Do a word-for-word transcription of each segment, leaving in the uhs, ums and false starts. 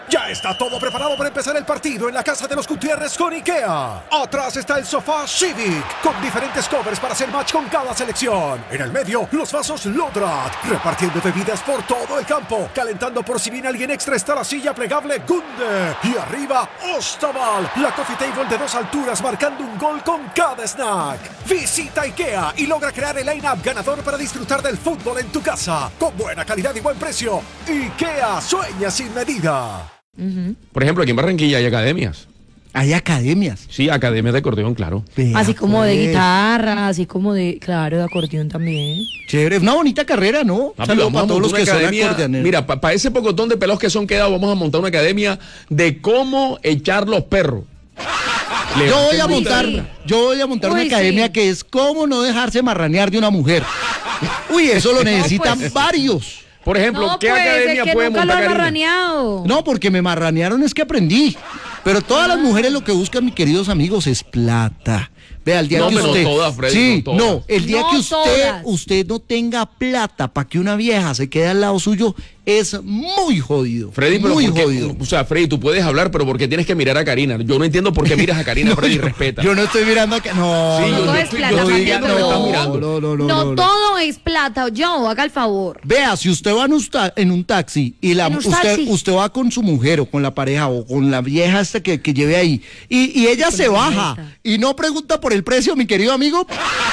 Ya está todo preparado para empezar el partido en la casa de los Gutiérrez con IKEA. Atrás está el sofá Civic, con diferentes covers para hacer match con cada selección. En el medio, los vasos Lodrat, repartiendo bebidas por todo el campo. Calentando por si viene alguien extra está la silla plegable Gunde. Y arriba, Ostaval, la coffee table de dos alturas marcando un gol con cada snack. Visita IKEA y logra crear el line-up ganador para disfrutar del fútbol en tu casa. Con buena calidad y buen precio. IKEA, sueña sin medida. Uh-huh. Por ejemplo, aquí en Barranquilla hay academias. ¿Hay academias? Sí, academias de acordeón, claro. Vea, así como pues. de guitarra, así como de, claro, de acordeón también. Chévere, una bonita carrera, ¿no? Ah, Saludos para todos los que academia, son acordeoneros. Mira, para pa ese pocotón de pelos que son quedados, vamos a montar una academia de cómo echar los perros. Le yo voy a montar, sí. yo voy a montar Uy, una academia sí. que es cómo no dejarse marranear de una mujer. Uy, eso lo necesitan no, pues. varios. Por ejemplo, no, ¿qué pues, academia es que puede nunca montar? Lo marraneado. No, porque me marranearon es que aprendí. Pero todas ah. las mujeres lo que buscan, mis queridos amigos, es plata. Vea, el día no, que usted... No, todas, Freddy, sí, no, todas. no, el día no que usted, todas. usted no tenga plata para que una vieja se quede al lado suyo, es muy jodido. Freddy, pero muy porque, jodido. O sea, Freddy, tú puedes hablar, pero ¿por qué tienes que mirar a Karina? Yo no entiendo por qué miras a Karina, no, Freddy, yo, respeta. Yo no estoy mirando a Karina. No, sí, no, yo, todo yo es estoy, plata. yo Yo no, no, mirando. No, no, no, no, no, todo es plata. Yo, haga el favor. Vea, si usted va en un, en un taxi y la, un usted, taxi. usted va con su mujer o con la pareja o con la vieja esta que, que lleve ahí y, y ella se baja y no pregunta por el precio, mi querido amigo.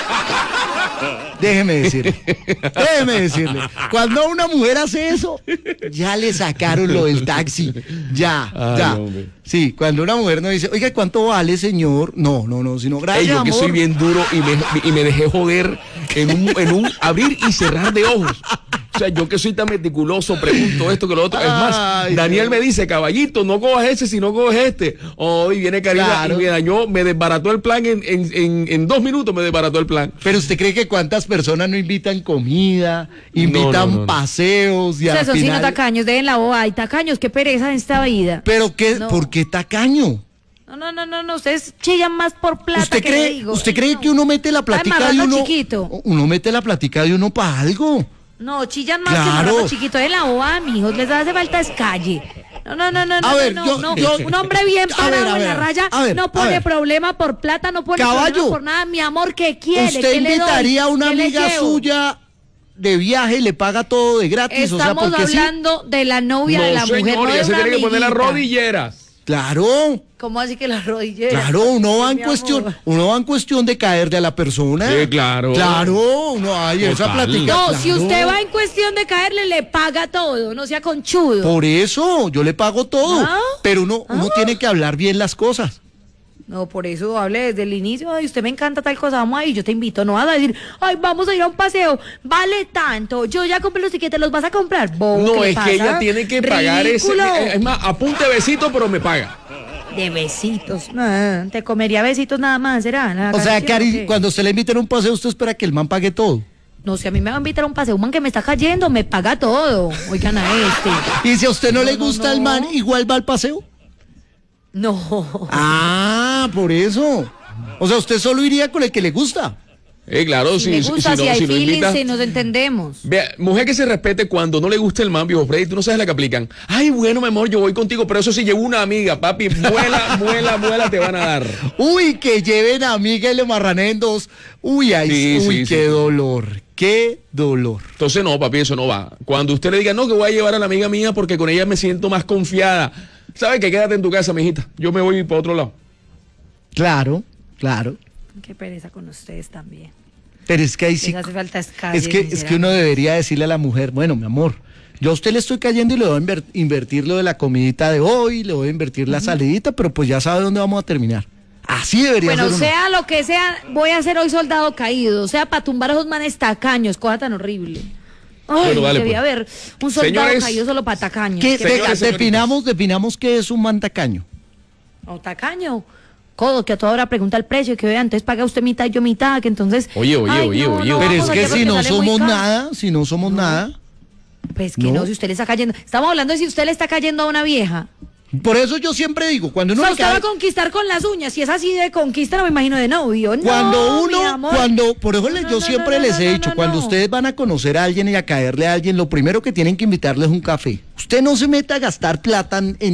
Déjeme decirle, déjeme decirle, cuando una mujer hace eso, ya le sacaron lo del taxi, ya, Ay, ya. Hombre. Sí, cuando una mujer no dice, oiga, ¿cuánto vale, señor? No, no, no, sino gracias, Ey, yo amor. que soy bien duro y me, y me dejé joder en un, en un abrir y cerrar de ojos. O sea, yo que soy tan meticuloso, pregunto esto que lo otro. Es más, Ay, Daniel Dios. me dice, caballito, no cojas ese si no cojas este. Hoy oh, viene Karina claro. y me dañó, me desbarató el plan en, en, en, en dos minutos, me desbarató el plan. Pero usted cree que cuántas personas no invitan comida, invitan no, no, no, paseos y o sea, al eso final... sí, no tacaños, dejen la boba, hay tacaños, qué pereza en esta vida. Pero qué, no. ¿por qué tacaño? No, no, no, no, no, ustedes chillan más por plata. ¿Usted que cree, le digo. ¿usted Ay, cree no. que uno mete la platica de uno? Chiquito. Uno mete la platica de uno para algo. No, chillan más claro. que marrano chiquito. Es la boba, mijos, les hace falta es calle. No, no, no, no, a no, ver, no, yo, no. yo, un hombre bien parado ver, ver, en la raya ver, no pone problema por plata, no pone Caballo, problema por nada. Mi amor, ¿qué quiere? ¿Usted ¿Qué invitaría a una amiga suya de viaje y le paga todo de gratis? Estamos o sea, hablando sí? de la novia no, de la señor, mujer, no de ya se una tiene que poner las amiguita. rodilleras. Claro. ¿Cómo así que las rodilleras? Claro, uno va en cuestión, amor. uno va en cuestión de caerle a la persona. Sí, claro. Claro, uno hay esa plática. No, claro. si usted va en cuestión de caerle, le paga todo, no sea conchudo. Por eso, yo le pago todo. ¿Ah? Pero uno, uno ¿Ah? tiene que hablar bien las cosas. No, por eso hable desde el inicio, ay, usted me encanta tal cosa, vamos a ir, yo te invito, no vas a decir, ay, vamos a ir a un paseo, vale tanto, yo ya compré los tiquetes, ¿los vas a comprar? ¿Vos, no, ¿qué es pasa? que ella tiene que pagar Ridículo. ese, es más, apunte besito, pero me paga. De besitos, no, te comería besitos nada más, ¿será? Nada o sea, Cari, cuando usted le invita a un paseo, usted espera que el man pague todo. No, si a mí me va a invitar a un paseo, un man que me está cayendo, me paga todo, oigan a este. ¿Y si a usted no, no le gusta no, no. el man, igual va al paseo? No. Ah, por eso. O sea, usted solo iría con el que le gusta. Eh, claro, si, si, me gusta, si, si, no, hay si no feeling, invita... si nos entendemos. Vea, mujer que se respete cuando no le gusta el man, viejo Freddy, tú no sabes la que aplican. Ay, bueno, mi amor, yo voy contigo, pero eso sí llevo una amiga, papi, muela, muela, muela te van a dar. Uy, que lleven a amiga y le marraneen dos. Uy, ay, sí, uy, sí, qué sí. dolor, qué dolor. Entonces no, papi, eso no va. Cuando usted le diga, no, que voy a llevar a la amiga mía porque con ella me siento más confiada. ¿Sabes qué? Quédate en tu casa, mijita. Yo me voy para otro lado. Claro, claro. Qué pereza con ustedes también. Pero es que ahí sí. Les hace falta escape, es que es que uno debería decirle a la mujer, bueno, mi amor, yo a usted le estoy cayendo y le voy a inver- invertir lo de la comidita de hoy, le voy a invertir uh-huh. la salidita, pero pues ya sabe dónde vamos a terminar. Así debería bueno, ser. Bueno, sea uno. Lo que sea, voy a ser hoy soldado caído, o sea, para tumbar a esos manes tacaños, cosa tan horrible. Ay, bueno, dale, debía pues. haber un soldado Señores, caído solo para tacaños. ¿Qué, ¿Qué señores, definamos, definamos qué es un man tacaño. ¿O tacaño? Codo, que a toda hora pregunta el precio, que vea, entonces paga usted mitad y yo mitad, que entonces... Oye, oye, ay, oye, no, oye. no, pero es que si no somos caro. nada, si no somos no. nada... Pues que no. no, si usted le está cayendo... Estamos hablando de si usted le está cayendo a una vieja. Por eso yo siempre digo, cuando uno o sea, le usted cae... va a conquistar con las uñas, si es así de conquista, no me imagino de novio. Cuando no, uno, mi amor. cuando, por eso no, yo no, siempre no, les he no, dicho, no, cuando no. ustedes van a conocer a alguien y a caerle a alguien, lo primero que tienen que invitarle es un café. Usted no se meta a gastar plata en